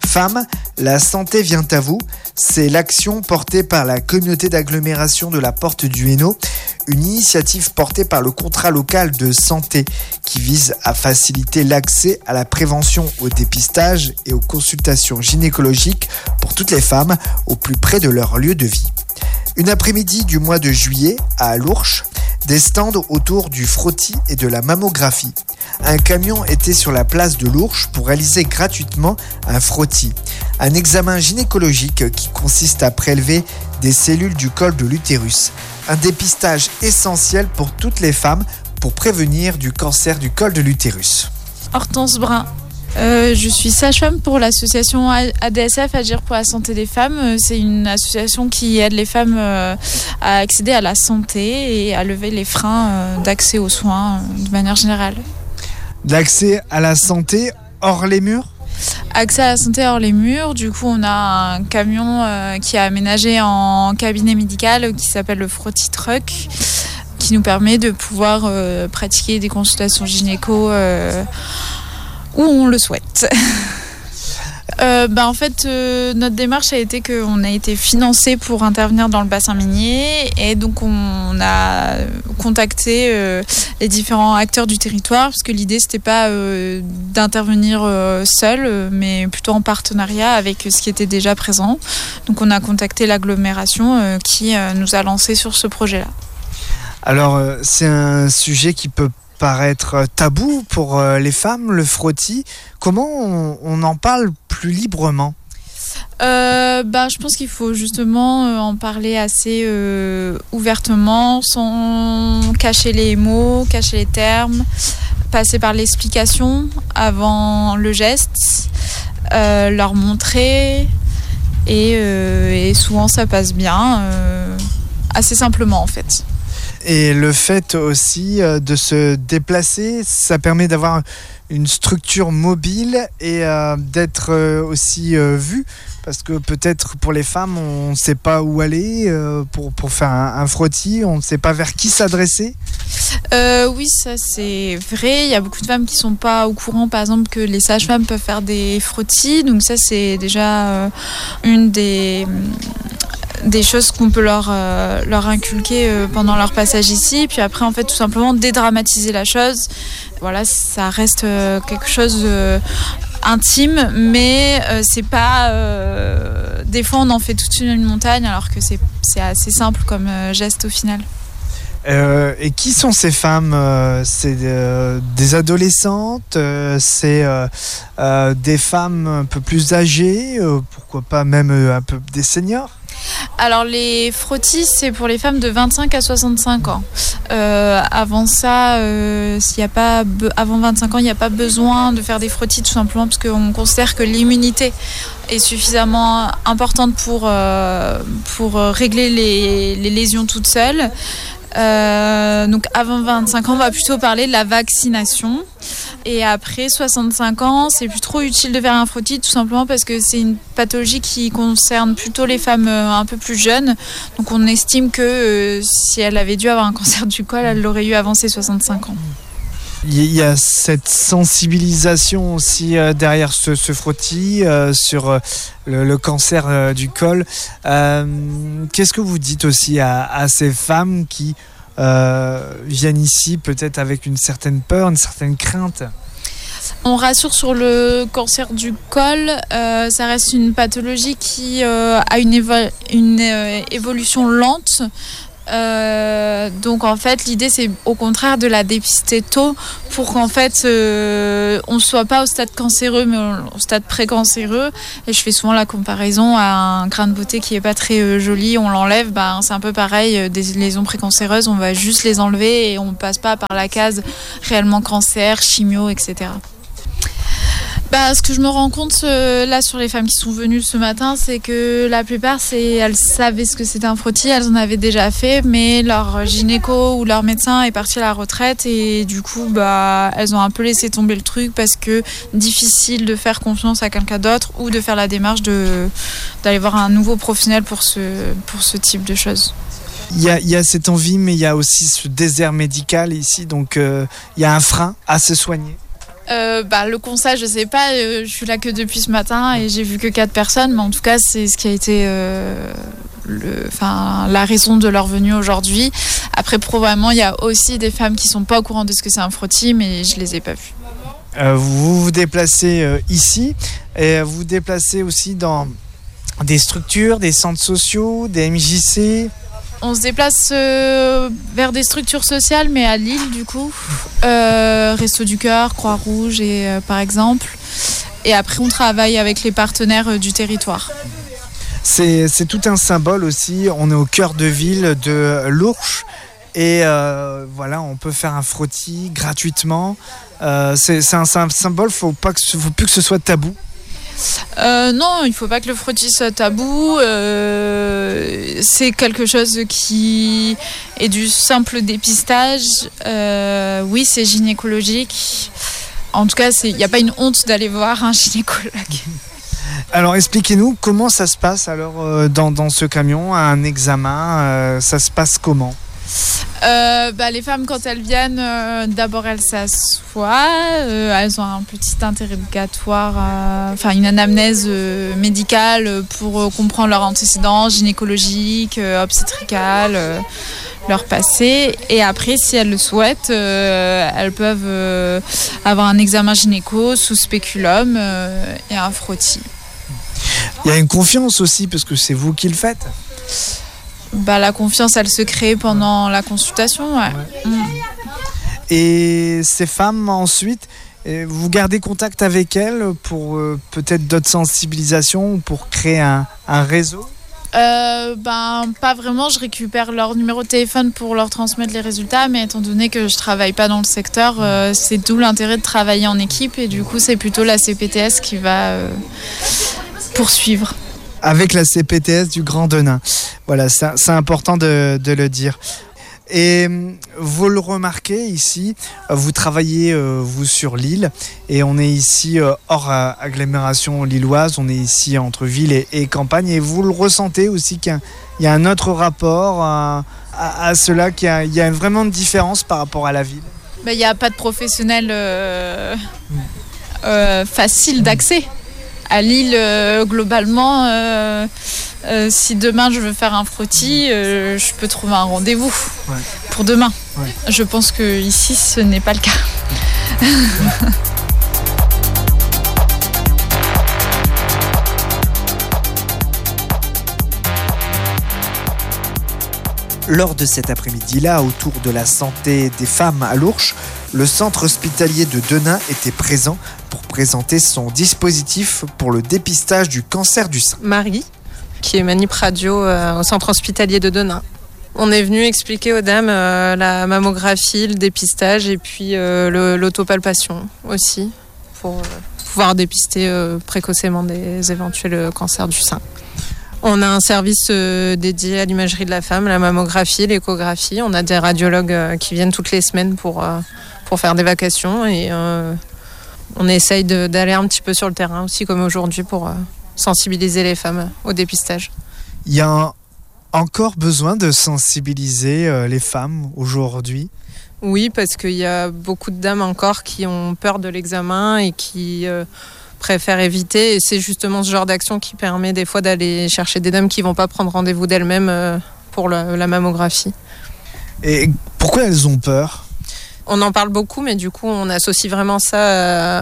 Femmes, la santé vient à vous. C'est l'action portée par la communauté d'agglomération de la Porte du Hainaut, une initiative portée par le contrat local de santé qui vise à faciliter l'accès à la prévention, au dépistage et aux consultations gynécologiques pour toutes les femmes au plus près de leur lieu de vie. Une après-midi du mois de juillet à Lourches, des stands autour du frottis et de la mammographie. Un camion était sur la place de Lourches pour réaliser gratuitement un frottis, un examen gynécologique qui consiste à prélever des cellules du col de l'utérus. Un dépistage essentiel pour toutes les femmes pour prévenir du cancer du col de l'utérus. Hortense Brun. Je suis sage-femme pour l'association ADSF, Agir pour la santé des femmes. C'est une association qui aide les femmes à accéder à la santé et à lever les freins d'accès aux soins de manière générale. L'accès à la santé hors les murs ? Accès à la santé hors les murs, du coup on a un camion qui est aménagé en cabinet médical qui s'appelle le Frottis Truck, qui nous permet de pouvoir pratiquer des consultations gynéco où on le souhaite. En fait, notre démarche a été qu'on a été financé pour intervenir dans le bassin minier et donc on a contacté les différents acteurs du territoire parce que l'idée c'était pas d'intervenir seul mais plutôt en partenariat avec ce qui était déjà présent. Donc on a contacté l'agglomération qui nous a lancé sur ce projet-là. Alors c'est un sujet qui peut paraître tabou pour les femmes, le frottis. Comment on en parle plus librement ? Je pense qu'il faut justement en parler assez ouvertement, sans cacher les mots, cacher les termes, passer par l'explication avant le geste, leur montrer et souvent ça passe bien, assez simplement en fait. Et le fait aussi de se déplacer, ça permet d'avoir une structure mobile et d'être aussi vu. Parce que peut-être pour les femmes, on ne sait pas où aller pour faire un frottis, on ne sait pas vers qui s'adresser. Oui, ça c'est vrai. Il y a beaucoup de femmes qui ne sont pas au courant, par exemple, que les sages-femmes peuvent faire des frottis. Donc ça, c'est déjà une des choses qu'on peut leur inculquer pendant leur passage ici. Puis après, en fait, tout simplement dédramatiser la chose. Voilà, ça reste quelque chose intime, mais c'est pas... des fois, on en fait toute une montagne, alors que c'est assez simple comme geste au final. Et qui sont ces femmes ? C'est des adolescentes, c'est des femmes un peu plus âgées, pourquoi pas même un peu des seniors ? Alors les frottis, c'est pour les femmes de 25 à 65 ans. Avant ça, avant 25 ans, il n'y a pas besoin de faire des frottis tout simplement parce qu'on considère que l'immunité est suffisamment importante pour régler les lésions toutes seules. Donc avant 25 ans, on va plutôt parler de la vaccination. Et après 65 ans, c'est plus trop utile de faire un frottis tout simplement parce que c'est une pathologie qui concerne plutôt les femmes un peu plus jeunes. Donc on estime que si elle avait dû avoir un cancer du col, elle l'aurait eu avant ses 65 ans. Il y a cette sensibilisation aussi derrière ce frottis sur le cancer du col. Qu'est-ce que vous dites aussi à ces femmes qui viennent ici peut-être avec une certaine peur, une certaine crainte ? On rassure sur le cancer du col, ça reste une pathologie qui a une évolution lente. Donc en fait l'idée c'est au contraire de la dépister tôt pour qu'en fait on ne soit pas au stade cancéreux mais au stade précancéreux. Et je fais souvent la comparaison à un grain de beauté qui est pas très joli, on l'enlève, c'est un peu pareil, des lésions précancéreuses on va juste les enlever et on passe pas par la case réellement cancer, chimio, etc. Ce que je me rends compte là sur les femmes qui sont venues ce matin, c'est que la plupart, elles savaient ce que c'était un frottis, elles en avaient déjà fait, mais leur gynéco ou leur médecin est parti à la retraite et du coup, elles ont un peu laissé tomber le truc parce que difficile de faire confiance à quelqu'un d'autre ou de faire la démarche d'aller voir un nouveau professionnel pour ce type de choses. Il y a cette envie, mais il y a aussi ce désert médical ici, donc il y a un frein à se soigner. Le constat, je sais pas, je suis là que depuis ce matin et j'ai vu que 4 personnes, mais en tout cas, c'est ce qui a été la raison de leur venue aujourd'hui. Après, probablement, il y a aussi des femmes qui sont pas au courant de ce que c'est un frottis, mais je les ai pas vues. Vous vous déplacez ici et vous vous déplacez aussi dans des structures, des centres sociaux, des MJC. On se déplace vers des structures sociales, mais à Lille, du coup. Resto du Cœur, Croix-Rouge, par exemple. Et après, on travaille avec les partenaires du territoire. C'est tout un symbole aussi. On est au cœur de ville de l'Ourcq. Et on peut faire un frottis gratuitement. C'est un symbole, faut plus que ce soit tabou. Non, il ne faut pas que le frottis soit tabou. C'est quelque chose qui est du simple dépistage. Oui, c'est gynécologique. En tout cas, il n'y a pas une honte d'aller voir un gynécologue. Alors expliquez-nous comment ça se passe alors dans ce camion, un examen, ça se passe comment ? Les femmes, quand elles viennent, d'abord elles s'assoient, elles ont un petit interrogatoire, une anamnèse médicale pour comprendre leur antécédent gynécologique, obstétrical, leur passé. Et après, si elles le souhaitent, elles peuvent avoir un examen gynéco sous spéculum et un frottis. Il y a une confiance aussi parce que c'est vous qui le faites. La confiance, elle se crée pendant la consultation. Ouais. Et ces femmes, ensuite, vous gardez contact avec elles pour peut-être d'autres sensibilisations ou pour créer un réseau ? Pas vraiment. Je récupère leur numéro de téléphone pour leur transmettre les résultats, mais étant donné que je travaille pas dans le secteur, c'est d'où l'intérêt de travailler en équipe, et du coup, c'est plutôt la CPTS qui va poursuivre. Avec la CPTS du Grand Denain. Voilà, c'est important de le dire. Et vous le remarquez ici, vous travaillez vous sur Lille, et on est ici hors agglomération lilloise, on est ici entre ville et campagne, et vous le ressentez aussi qu'il y a un autre rapport à cela, qu'il y a vraiment une différence par rapport à la ville. Il n'y a pas de professionnel facile d'accès. À Lille, globalement, si demain je veux faire un frottis, je peux trouver un rendez-vous pour demain. Ouais. Je pense qu'ici, ce n'est pas le cas. Lors de cet après-midi-là, autour de la santé des femmes à l'Ourcq, le centre hospitalier de Denain était présent pour présenter son dispositif pour le dépistage du cancer du sein. Marie, qui est manip radio au centre hospitalier de Denain. On est venu expliquer aux dames la mammographie, le dépistage et puis l'autopalpation aussi, pour pouvoir dépister précocement des éventuels cancers du sein. On a un service dédié à l'imagerie de la femme, la mammographie, l'échographie. On a des radiologues qui viennent toutes les semaines pour faire des vacations, et on essaye d'aller un petit peu sur le terrain aussi, comme aujourd'hui, pour sensibiliser les femmes au dépistage. Il y a encore besoin de sensibiliser les femmes aujourd'hui ? Oui, parce qu'il y a beaucoup de dames encore qui ont peur de l'examen et qui préfèrent éviter. Et c'est justement ce genre d'action qui permet des fois d'aller chercher des dames qui ne vont pas prendre rendez-vous d'elles-mêmes pour la mammographie. Et pourquoi elles ont peur ? On en parle beaucoup, mais du coup, on associe vraiment ça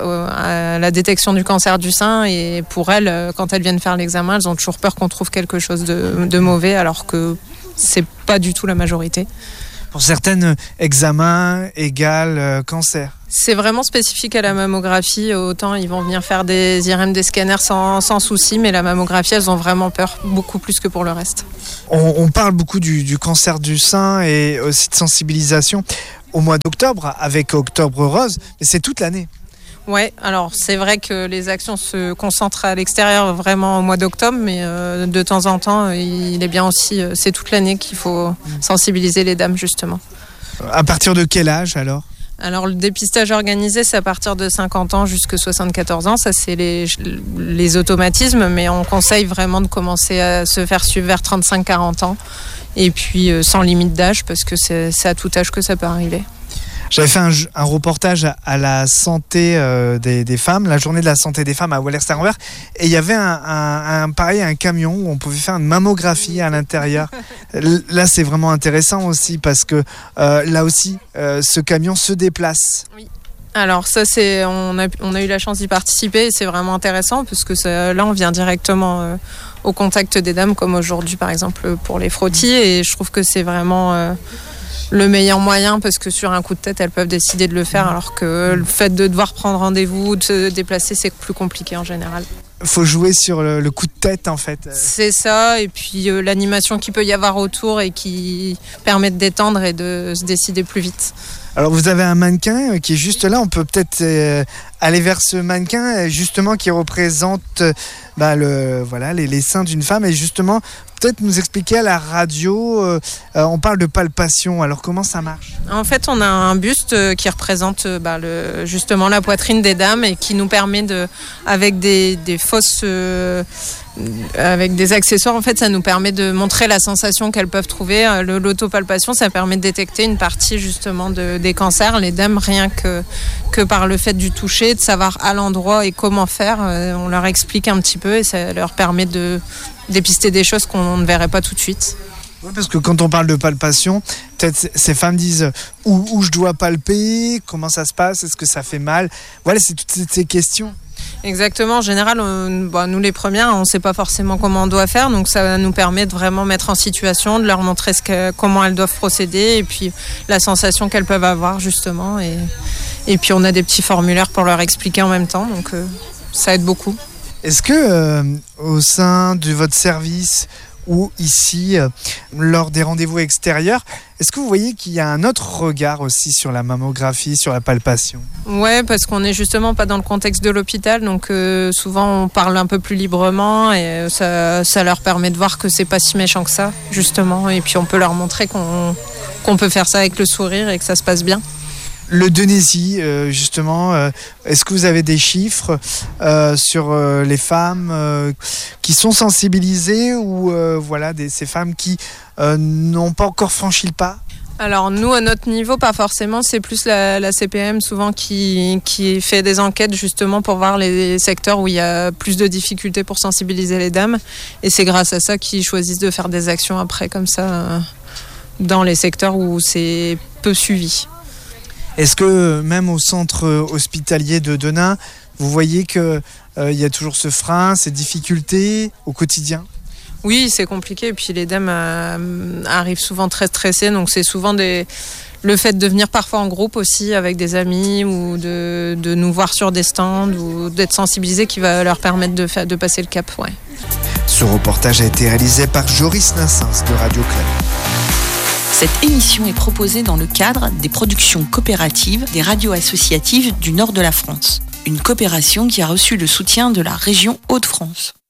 à la détection du cancer du sein. Et pour elles, quand elles viennent faire l'examen, elles ont toujours peur qu'on trouve quelque chose de mauvais, alors que c'est pas du tout la majorité. Pour certaines, examen égale cancer. C'est vraiment spécifique à la mammographie. Autant ils vont venir faire des IRM, des scanners sans souci, mais la mammographie, elles ont vraiment peur, beaucoup plus que pour le reste. On parle beaucoup du cancer du sein et aussi de sensibilisation au mois d'octobre, avec Octobre Rose, mais c'est toute l'année. Ouais, alors c'est vrai que les actions se concentrent à l'extérieur vraiment au mois d'octobre, mais de temps en temps, il est bien aussi, c'est toute l'année qu'il faut sensibiliser les dames, justement. À partir de quel âge alors ? Alors le dépistage organisé, c'est à partir de 50 ans jusqu'à 74 ans, ça c'est les automatismes, mais on conseille vraiment de commencer à se faire suivre vers 35-40 ans, et puis sans limite d'âge, parce que c'est à tout âge que ça peut arriver. J'avais fait un reportage à la santé des femmes, la journée de la santé des femmes à Wallerster-en-Bert, et il y avait un camion où on pouvait faire une mammographie à l'intérieur. Là, c'est vraiment intéressant aussi parce que là aussi, ce camion se déplace. Oui. Alors ça, on a eu la chance d'y participer et c'est vraiment intéressant parce que là, on vient directement au contact des dames, comme aujourd'hui par exemple pour les frottis, et je trouve que c'est vraiment le meilleur moyen parce que sur un coup de tête, elles peuvent décider de le faire alors que le fait de devoir prendre rendez-vous, de se déplacer, c'est plus compliqué en général. Faut jouer sur le coup de tête en fait. C'est ça, et puis l'animation qu'il peut y avoir autour et qui permet de détendre et de se décider plus vite. Alors vous avez un mannequin qui est juste là, on peut peut-être aller vers ce mannequin justement qui représente les seins d'une femme, et justement peut-être nous expliquer à la radio, on parle de palpation, alors comment ça marche? En fait on a un buste qui représente justement la poitrine des dames et qui nous permet avec des fausses... avec des accessoires, en fait, ça nous permet de montrer la sensation qu'elles peuvent trouver. L'autopalpation, ça permet de détecter une partie justement des cancers. Les dames, rien que par le fait du toucher, de savoir à l'endroit et comment faire, on leur explique un petit peu et ça leur permet de dépister des choses qu'on ne verrait pas tout de suite. Oui, parce que quand on parle de palpation, peut-être ces femmes disent où je dois palper, comment ça se passe, est-ce que ça fait mal? Voilà, c'est toutes ces questions. Exactement, en général, nous les premières, on ne sait pas forcément comment on doit faire, donc ça nous permet de vraiment mettre en situation, de leur montrer comment elles doivent procéder et puis la sensation qu'elles peuvent avoir justement. Et puis on a des petits formulaires pour leur expliquer en même temps, donc ça aide beaucoup. Est-ce que au sein de votre service ou ici, lors des rendez-vous extérieurs, est-ce que vous voyez qu'il y a un autre regard aussi sur la mammographie, sur la palpation? Ouais, parce qu'on n'est justement pas dans le contexte de l'hôpital, donc souvent on parle un peu plus librement et ça leur permet de voir que c'est pas si méchant que ça, justement, et puis on peut leur montrer qu'on peut faire ça avec le sourire et que ça se passe bien. L'euthanasie, justement, est-ce que vous avez des chiffres sur les femmes qui sont sensibilisées ou ces femmes qui n'ont pas encore franchi le pas? Alors nous, à notre niveau, pas forcément. C'est plus la CPM souvent qui fait des enquêtes justement pour voir les secteurs où il y a plus de difficultés pour sensibiliser les dames. Et c'est grâce à ça qu'ils choisissent de faire des actions après comme ça dans les secteurs où c'est peu suivi. Est-ce que même au centre hospitalier de Denain, vous voyez qu'il y a toujours ce frein, ces difficultés au quotidien? Oui, c'est compliqué. Et puis les dames arrivent souvent très stressées. Donc c'est souvent le fait de venir parfois en groupe aussi avec des amis ou de nous voir sur des stands ou d'être sensibilisés qui va leur permettre de passer le cap. Ouais. Ce reportage a été réalisé par Joris Nassens de Radio Club. Cette émission est proposée dans le cadre des productions coopératives des radios associatives du nord de la France. Une coopération qui a reçu le soutien de la région Hauts-de-France.